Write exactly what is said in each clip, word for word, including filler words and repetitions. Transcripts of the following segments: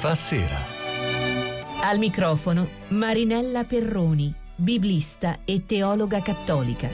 fa sera. Al microfono Marinella Perroni, biblista e teologa cattolica.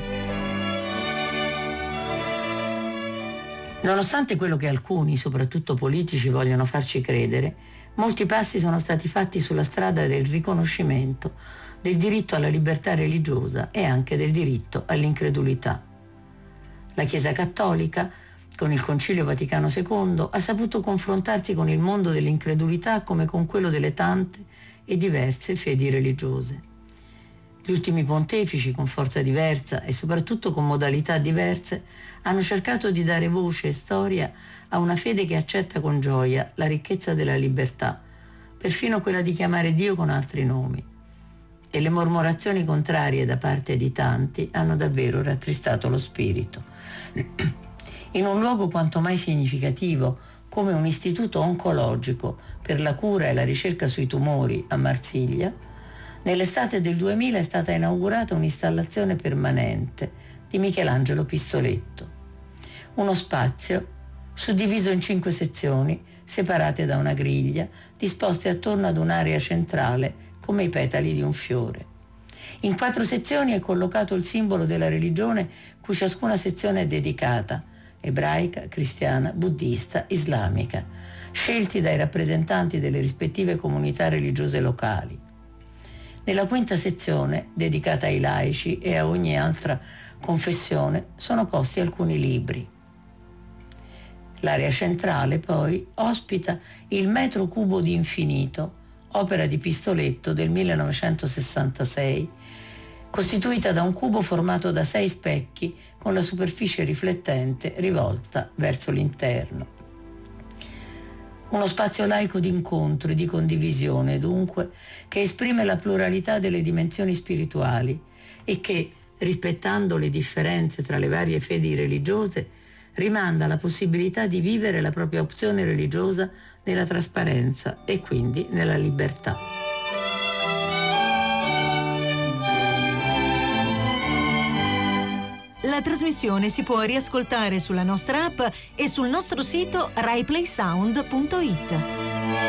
Nonostante quello che alcuni, soprattutto politici, vogliono farci credere, molti passi sono stati fatti sulla strada del riconoscimento del diritto alla libertà religiosa e anche del diritto all'incredulità. La Chiesa Cattolica, con il Concilio Vaticano secondo, ha saputo confrontarsi con il mondo dell'incredulità come con quello delle tante e diverse fedi religiose. Gli ultimi pontefici, con forza diversa e soprattutto con modalità diverse, hanno cercato di dare voce e storia a una fede che accetta con gioia la ricchezza della libertà, perfino quella di chiamare Dio con altri nomi. E le mormorazioni contrarie da parte di tanti hanno davvero rattristato lo spirito. In un luogo quanto mai significativo come un istituto oncologico per la cura e la ricerca sui tumori a Marsiglia, nell'estate del duemila è stata inaugurata un'installazione permanente di Michelangelo Pistoletto. Uno spazio suddiviso in cinque sezioni, separate da una griglia, disposte attorno ad un'area centrale come i petali di un fiore. In quattro sezioni è collocato il simbolo della religione cui ciascuna sezione è dedicata: ebraica, cristiana, buddista, islamica, scelti dai rappresentanti delle rispettive comunità religiose locali. Nella quinta sezione, dedicata ai laici e a ogni altra confessione, sono posti alcuni libri. L'area centrale, poi, ospita il Metro Cubo di Infinito, opera di Pistoletto del millenovecentosessantasei, costituita da un cubo formato da sei specchi con la superficie riflettente rivolta verso l'interno. Uno spazio laico di incontro e di condivisione, dunque, che esprime la pluralità delle dimensioni spirituali e che, rispettando le differenze tra le varie fedi religiose, rimanda la possibilità di vivere la propria opzione religiosa nella trasparenza e quindi nella libertà. La trasmissione si può riascoltare sulla nostra app e sul nostro sito rai play sound punto it.